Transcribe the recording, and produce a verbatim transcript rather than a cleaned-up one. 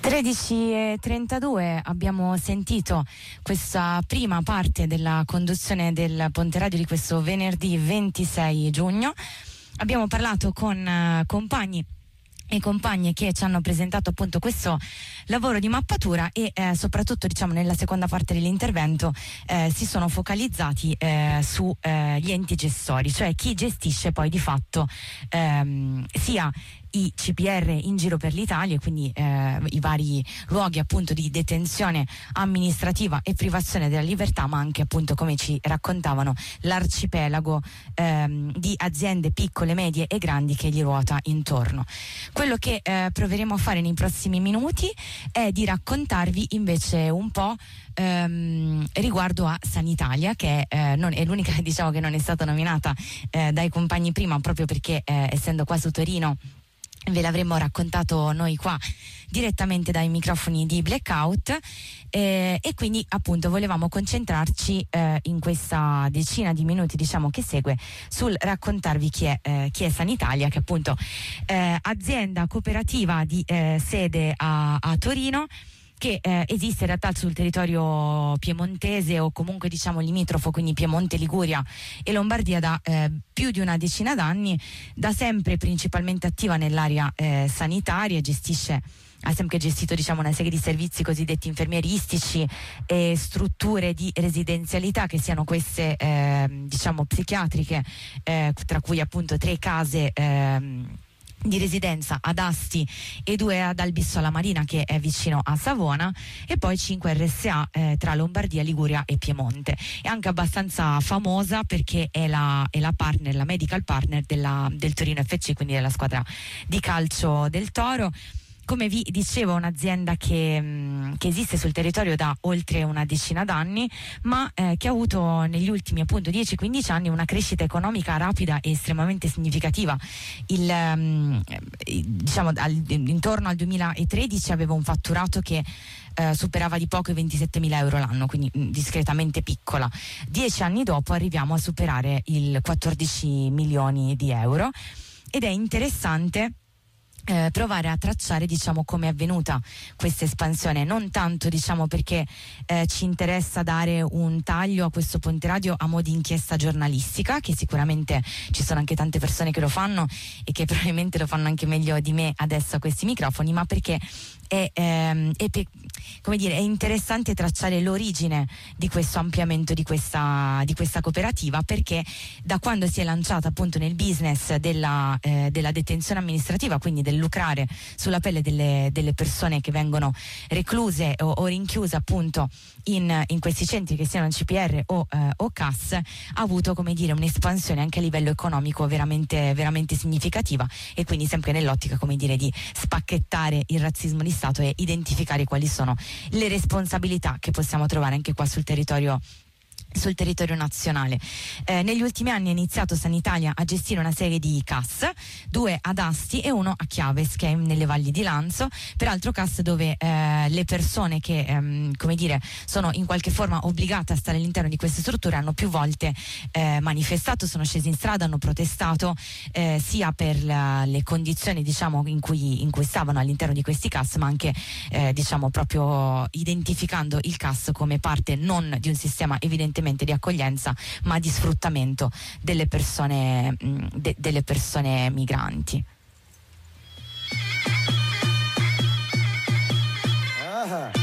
tredici e trentadue abbiamo sentito questa prima parte della conduzione del Ponte Radio di questo venerdì ventisei giugno. Abbiamo parlato con uh, compagni e compagne che ci hanno presentato appunto questo lavoro di mappatura e eh, soprattutto, diciamo, nella seconda parte dell'intervento eh, si sono focalizzati eh, su eh, gli enti gestori, cioè chi gestisce poi di fatto ehm, sia i C P R in giro per l'Italia, e quindi eh, i vari luoghi appunto di detenzione amministrativa e privazione della libertà, ma anche appunto, come ci raccontavano, l'arcipelago ehm, di aziende piccole, medie e grandi che gli ruota intorno. Quello che eh, proveremo a fare nei prossimi minuti è di raccontarvi invece un po' ehm, riguardo a Sanitalia, che eh, non, è l'unica, diciamo, che non è stata nominata eh, dai compagni prima, proprio perché eh, essendo qua su Torino ve l'avremmo raccontato noi qua direttamente dai microfoni di Blackout, eh, e quindi appunto volevamo concentrarci eh, in questa decina di minuti, diciamo, che segue sul raccontarvi chi è, eh, chi è Sanitalia, che appunto eh, azienda cooperativa di eh, sede a, a Torino, che eh, esiste in realtà sul territorio piemontese o comunque, diciamo, limitrofo, quindi Piemonte, Liguria e Lombardia, da eh, più di una decina d'anni, da sempre principalmente attiva nell'area eh, sanitaria. Gestisce, ha sempre gestito, diciamo, una serie di servizi cosiddetti infermieristici e strutture di residenzialità, che siano queste eh, diciamo psichiatriche, eh, tra cui appunto tre case eh, di residenza ad Asti e due ad Albissola Marina, che è vicino a Savona, e poi cinque R S A eh, tra Lombardia, Liguria e Piemonte. È anche abbastanza famosa perché è la, è la partner, la medical partner della, del Torino F C, quindi della squadra di calcio del Toro. Come vi dicevo, un'azienda che, mh, che esiste sul territorio da oltre una decina d'anni, ma eh, che ha avuto negli ultimi appunto dieci quindici anni una crescita economica rapida e estremamente significativa. Il, mh, diciamo al, intorno al duemilatredici aveva un fatturato che eh, superava di poco i ventisettemila euro l'anno, quindi mh, discretamente piccola. Dieci anni dopo arriviamo a superare il quattordici milioni di euro, ed è interessante Eh, provare a tracciare, diciamo, come è avvenuta questa espansione, non tanto, diciamo, perché eh, ci interessa dare un taglio a questo Ponte Radio a mo' di inchiesta giornalistica, che sicuramente ci sono anche tante persone che lo fanno e che probabilmente lo fanno anche meglio di me adesso a questi microfoni, ma perché è, ehm, è, pe- come dire, è interessante tracciare l'origine di questo ampliamento di questa, di questa cooperativa, perché da quando si è lanciata appunto nel business della, eh, della detenzione amministrativa, quindi del lucrare sulla pelle delle, delle persone che vengono recluse o, o rinchiuse appunto in, in questi centri, che siano C P R o, eh, o C A S, ha avuto, come dire, un'espansione anche a livello economico veramente, veramente significativa, e quindi sempre nell'ottica, come dire, di spacchettare il razzismo di Stato e identificare quali sono le responsabilità che possiamo trovare anche qua sul territorio sul territorio nazionale. Eh, negli ultimi anni ha iniziato Sanitalia a gestire una serie di C A S, due ad Asti e uno a Chiaves, che è nelle valli di Lanzo, peraltro C A S dove eh, le persone che ehm, come dire sono in qualche forma obbligate a stare all'interno di queste strutture hanno più volte eh, manifestato, sono scesi in strada, hanno protestato eh, sia per la, le condizioni, diciamo, in cui, in cui stavano all'interno di questi C A S, ma anche eh, diciamo proprio identificando il C A S come parte non di un sistema evidentemente di accoglienza, ma di sfruttamento delle persone, mh, de- delle persone migranti. Ah.